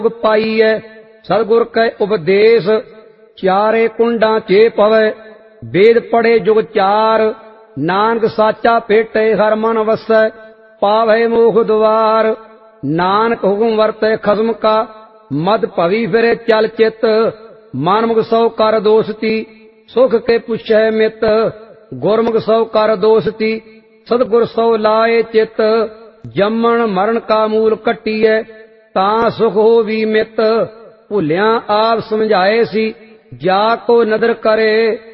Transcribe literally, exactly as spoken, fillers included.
पाईए। सतगुर कै उपदेश चारे कुंडा चे पवै। वेद पढ़े जुग चार, नानक साचा भेटे हर मन वसै। पावै मोख द्वार, नानक हुक्म वरतै खसम का। मद भवी फिरे चल चित, मानमुख सौ कर दोषती। सुख के पुछै मित, गुरमुख सौ कर दोषती। सतगुर सौ लाए चित, जमन मरण का मूल कट्टीए। तां सुख हो भी मित, भुलिया आप समझाए सी। जा को नदर करे